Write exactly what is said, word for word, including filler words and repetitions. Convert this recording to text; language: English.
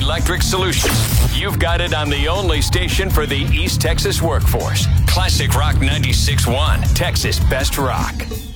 Electric Solutions. You've got it on the only station for the East Texas workforce. Classic Rock ninety-six point one, Texas Best Rock.